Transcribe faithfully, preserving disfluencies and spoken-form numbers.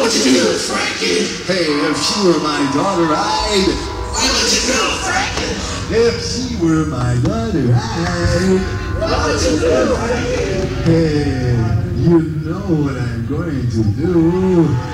would you do, Frankie? Hey, if she were my daughter, I'd... What would you do, Frankie? If she were my daughter, I'd... What would you do, Frankie? Hey, you know what I'm going to do.